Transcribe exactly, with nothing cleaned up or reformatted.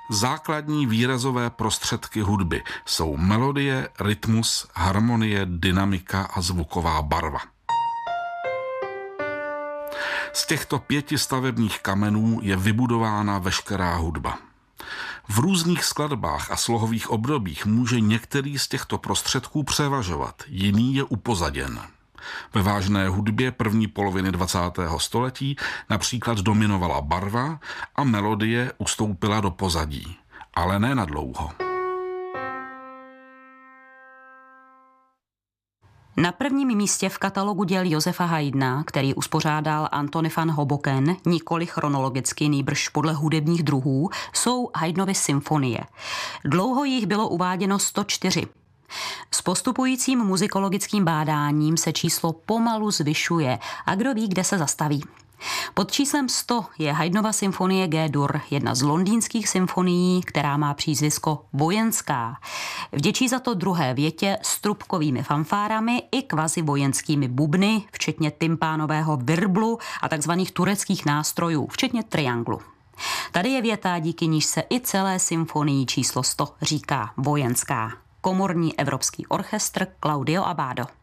Základní výrazové prostředky hudby jsou melodie, rytmus, harmonie, dynamika a zvuková barva. Z těchto pěti stavebních kamenů je vybudována veškerá hudba. V různých skladbách a slohových obdobích může některý z těchto prostředků převažovat, jiný je upozaděn. Ve vážné hudbě první poloviny dvacátého století například dominovala barva a melodie ustoupila do pozadí, ale ne na dlouho. Na prvním místě v katalogu děl Josefa Haydna, který uspořádal Antony van Hoboken, nikoli chronologicky, nýbrž podle hudebních druhů, jsou Haydnovy symfonie. Dlouho jich bylo uváděno sto čtyři. S postupujícím muzikologickým bádáním se číslo pomalu zvyšuje a kdo ví, kde se zastaví. Pod číslem sto je Haydnova symfonie G-dur, jedna z londýnských symfonií, která má přízvisko vojenská. Vděčí za to druhé větě s trubkovými fanfárami i kvazi vojenskými bubny, včetně tympánového virblu a takzvaných tureckých nástrojů, včetně trianglu. Tady je věta, díky níž se i celé symfonii číslo sto říká vojenská. Komorní evropský orchestr Claudio Abbado.